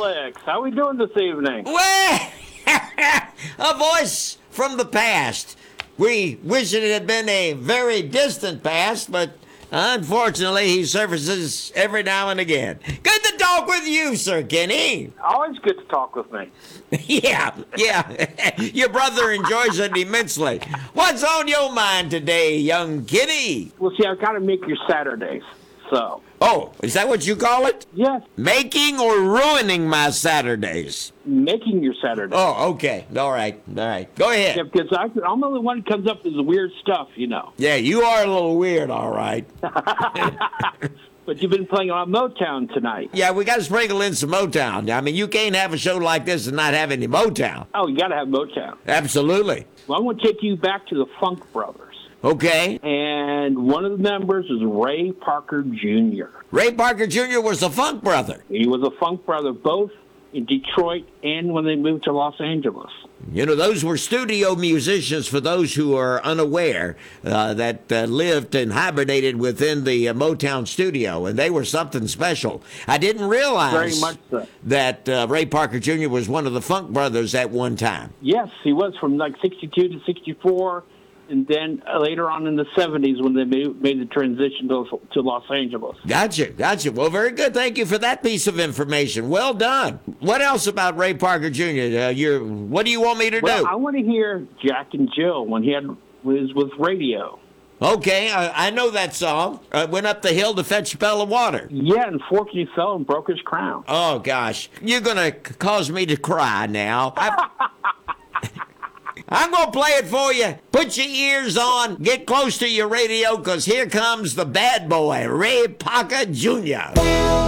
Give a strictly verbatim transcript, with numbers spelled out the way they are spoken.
Alex. How we doing this evening? Well, a voice from the past. We wish it had been a very distant past, but unfortunately he surfaces every now and again. Good to talk with you, Sir Kenny. Always good to talk with me. Yeah, yeah. Your brother enjoys it immensely. What's on your mind today, young Kenny? Well, see, I've got to make your Saturdays, so. Oh, is that what you call it? Yes, Making or ruining my Saturdays? making your Saturdays. Oh, okay. All right. All right. Go ahead. Yeah, because I, I'm the only one that comes up with the weird stuff, you know. Yeah, you are a little weird, all right. But you've been playing on Motown tonight. Yeah, we got to sprinkle in some Motown. I mean, you can't have a show like this and not have any Motown. Oh, you got to have Motown. Absolutely. Well, I want to take you back to the Funk Brothers. Okay. And one of the members is Ray Parker Junior Ray Parker Junior was a funk brother. He was a funk brother both in Detroit and when they moved to Los Angeles. You know, those were studio musicians, for those who are unaware, uh, that uh, lived and hibernated within the uh, Motown studio, and they were something special. I didn't realize Very much so. that uh, Ray Parker Junior was one of the Funk Brothers at one time. Yes, he was from like sixty-two to sixty-four, and then later on in the seventies when they made, made the transition to, to Los Angeles. Gotcha, gotcha. Well, very good. Thank you for that piece of information. Well done. What else about Ray Parker Junior? Uh, you're, what do you want me to Well, do? I want to hear Jack and Jill when he had was with radio. Okay, I, I know that song. I went up the hill to fetch a pail of water. Yeah, and fortunately fell and broke his crown. Oh, gosh. You're going to cause me to cry now. I, I'm going to play it for you. Put your ears on. Get close to your radio, because here comes the bad boy, Ray Parker Junior